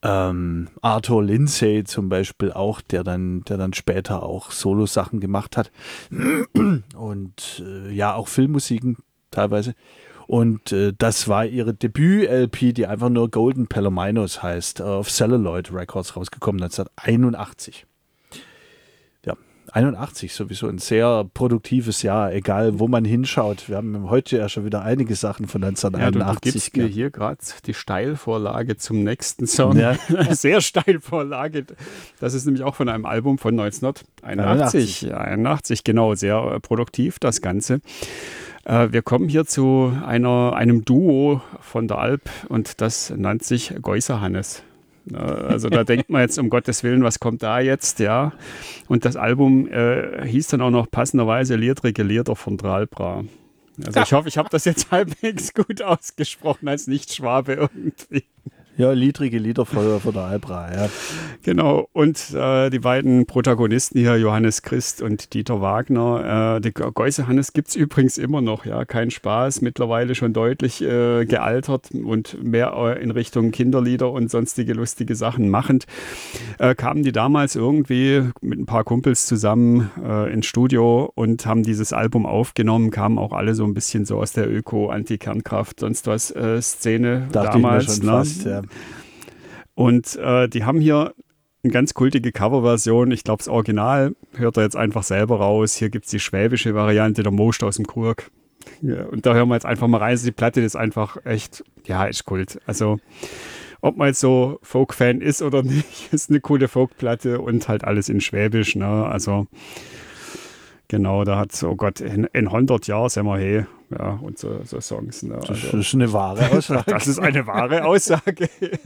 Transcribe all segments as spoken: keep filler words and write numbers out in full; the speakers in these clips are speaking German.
Ähm, Arthur Lindsay zum Beispiel auch, der dann, der dann später auch Solo-Sachen gemacht hat. Und äh, ja, auch Filmmusiken teilweise. Und äh, das war ihre Debüt-L P, die einfach nur Golden Palominos heißt, auf Celluloid Records rausgekommen, neunzehnhunderteinundachtzig. Ja, einundachtzig sowieso ein sehr produktives Jahr, egal wo man hinschaut. Wir haben heute ja schon wieder einige Sachen von neunzehnhunderteinundachtzig. Ja, du, du gibst mir hier gerade die Steilvorlage zum nächsten Song. Ja. Sehr Steilvorlage. Das ist nämlich auch von einem Album von neunzehnhunderteinundachtzig. einundachtzig, genau, sehr äh, produktiv das Ganze. Äh, wir kommen hier zu einer, einem Duo von der Alp und das nennt sich Geuserhannes. Also da denkt man jetzt, um Gottes Willen, was kommt da jetzt, ja. Und das Album äh, hieß dann auch noch passenderweise Liedrige Lieder von Dralbra. Also ich hoffe, ich habe das jetzt halbwegs gut ausgesprochen als Nicht-Schwabe irgendwie. Ja, liedrige Lieder von, von der Albra, ja. Genau, und äh, die beiden Protagonisten hier, Johannes Christ und Dieter Wagner. Äh, die Geuserhannes gibt es übrigens immer noch, ja, kein Spaß, mittlerweile schon deutlich äh, gealtert und mehr äh, in Richtung Kinderlieder und sonstige lustige Sachen machend. Äh, kamen die damals irgendwie mit ein paar Kumpels zusammen äh, ins Studio und haben dieses Album aufgenommen, kamen auch alle so ein bisschen so aus der Öko-Anti-Kernkraft, sonst was äh, Szene Dachte damals. Ich mir schon ne? fast, ja. Und äh, die haben hier eine ganz kultige Coverversion. Ich glaube, das Original hört er jetzt einfach selber raus. Hier gibt es die schwäbische Variante, der Most aus dem Krug. Ja, und da hören wir jetzt einfach mal rein. Die Platte ist einfach echt, ja, ist Kult. Also, ob man jetzt so Folk-Fan ist oder nicht, ist eine coole Folk-Platte und halt alles in Schwäbisch. Ne? Also, genau, da hat, oh Gott, in, in hundert Jahren sind wir hey. Ja, und so, so Songs. Ne? Also, das ist eine wahre Aussage. Das ist eine wahre Aussage.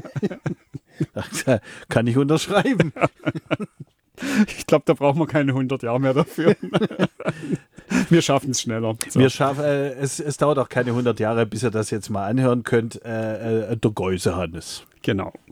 Kann ich unterschreiben. Ich glaube, da brauchen wir keine hundert Jahre mehr dafür. Wir schaffen es schneller. So. Wir schaffen, äh, es, es dauert auch keine hundert Jahre, bis ihr das jetzt mal anhören könnt. Äh, äh, der Geuserhannes. Genau.